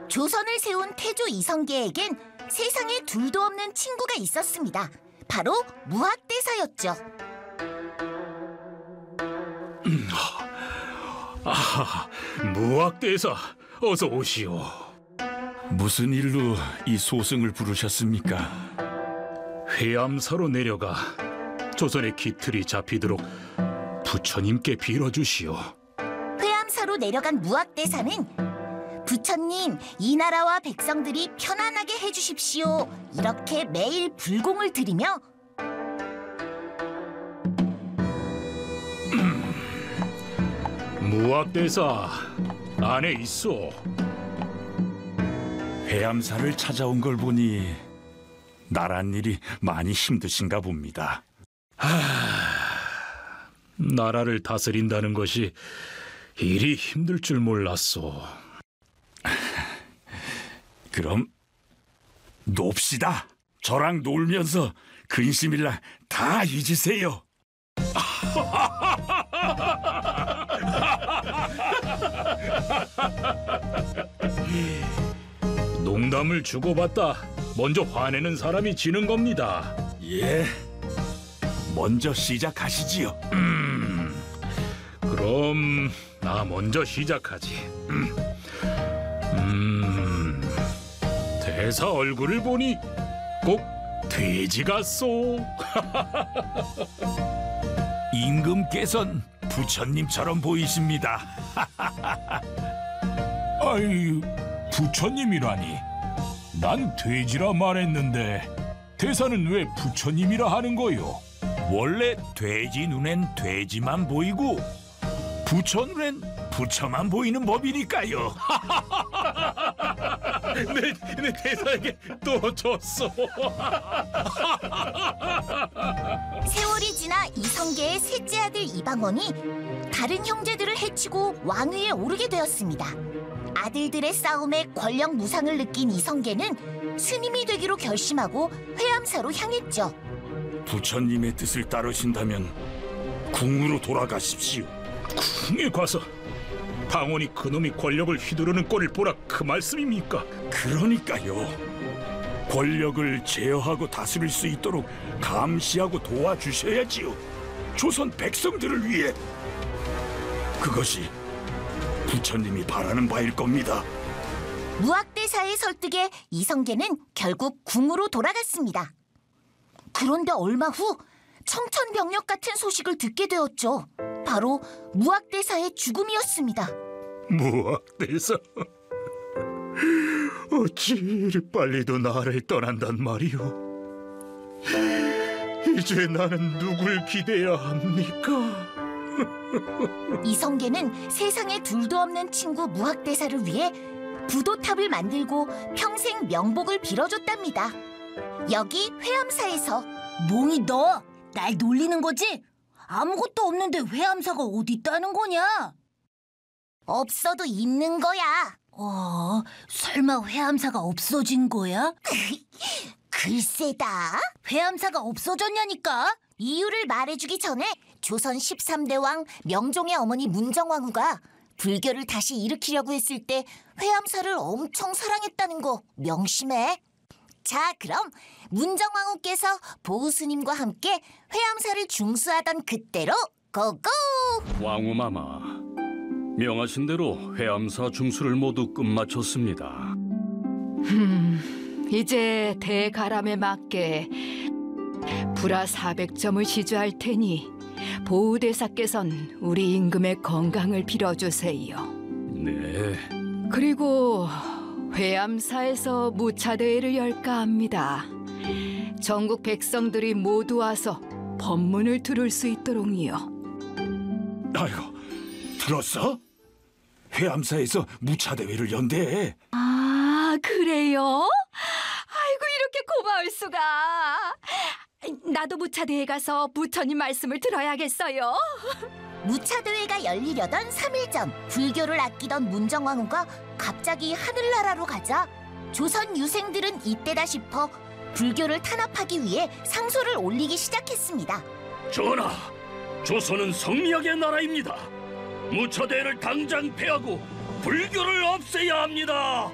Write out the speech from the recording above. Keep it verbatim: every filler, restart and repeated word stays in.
조선을 세운 태조 이성계에겐 세상에 둘도 없는 친구가 있었습니다. 바로 무학대사였죠. 아, 무학대사, 어서 오시오. 무슨 일로 이 소승을 부르셨습니까? 회암사로 내려가 조선의 기틀이 잡히도록 부처님께 빌어주시오. 회암사로 내려간 무학대사는 부처님, 이 나라와 백성들이 편안하게 해주십시오. 이렇게 매일 불공을 드리며 무학대사, 안에 있어. 회암사를 찾아온 걸 보니 나란 일이 많이 힘드신가 봅니다. 하... 나라를 다스린다는 것이 이리 힘들 줄 몰랐소. 그럼 놉시다. 저랑 놀면서 근심일랑 다 잊으세요. 농담을 주고받다 먼저 화내는 사람이 지는 겁니다. 예, 먼저 시작하시지요. 음, 그럼 나 먼저 시작하지. 음, 음, 대사 얼굴을 보니 꼭 돼지 같소. 임금께선 부처님처럼 보이십니다. 아이, 부처님이라니. 난 돼지라 말했는데 대사는 왜 부처님이라 하는 거요? 원래 돼지 눈엔 돼지만 보이고 부처 눈엔 부처만 보이는 법이니까요. 내, 내 대사에게 또 졌어. 세월이 지나 이성계의 셋째 아들 이방원이 다른 형제들을 해치고 왕위에 오르게 되었습니다. 아들들의 싸움에 권력 무상을 느낀 이성계는 스님이 되기로 결심하고 회암사로 향했죠. 부처님의 뜻을 따르신다면 궁으로 돌아가십시오. 궁에 가서 당원이 그놈이 권력을 휘두르는 꼴을 보라, 그 말씀입니까? 그러니까요. 권력을 제어하고 다스릴 수 있도록 감시하고 도와주셔야지요. 조선 백성들을 위해. 그것이 부처님이 바라는 바일 겁니다. 무학대사의 설득에 이성계는 결국 궁으로 돌아갔습니다. 그런데 얼마 후 청천벽력 같은 소식을 듣게 되었죠. 바로 무학대사의 죽음이었습니다. 무학대사, 어찌 이리 빨리도 나를 떠난단 말이오. 이제 나는 누굴 기대야 합니까? 이성계는 세상에 둘도 없는 친구 무학대사를 위해 부도탑을 만들고 평생 명복을 빌어줬답니다. 여기 회암사에서. 몽이 너 날 놀리는 거지? 아무것도 없는데 회암사가 어디 있다는 거냐? 없어도 있는 거야. 어, 설마 회암사가 없어진 거야? 글쎄다. 회암사가 없어졌냐니까? 이유를 말해주기 전에 조선 십삼 대 왕 명종의 어머니 문정왕후가 불교를 다시 일으키려고 했을 때 회암사를 엄청 사랑했다는 거 명심해. 자, 그럼 문정왕후께서 보우스님과 함께 회암사를 중수하던 그때로 고고! 왕후마마, 명하신 대로 회암사 중수를 모두 끝마쳤습니다. 음, 이제 대가람에 맞게 불화 사백 점을 시주할 테니 보우대사께선 우리 임금의 건강을 빌어주세요. 네. 그리고 회암사에서 무차대회를 열까 합니다. 전국 백성들이 모두 와서 법문을 들을 수 있도록이요. 아이고, 들었어? 회암사에서 무차대회를 연대. 아, 그래요? 아이고, 이렇게 고마울 수가. 나도 무차대회 가서 부처님 말씀을 들어야겠어요. 무차대회가 열리려던 삼 일 전 불교를 아끼던 문정왕후가 갑자기 하늘나라로 가자 조선 유생들은 이때다 싶어 불교를 탄압하기 위해 상소를 올리기 시작했습니다. 전하, 조선은 성리학의 나라입니다. 무차대회를 당장 폐하고 불교를 없애야 합니다.